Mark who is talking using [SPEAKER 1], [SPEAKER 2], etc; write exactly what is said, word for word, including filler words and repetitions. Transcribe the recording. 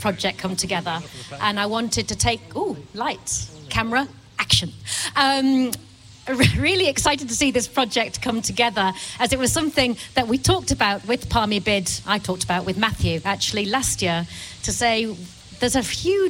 [SPEAKER 1] project come together. And I wanted to take, ooh, lights, camera, action. Um, really excited to see this project come together, as it was something that we talked about with Palmy Bid, I talked about with Matthew actually last year, to say there's a huge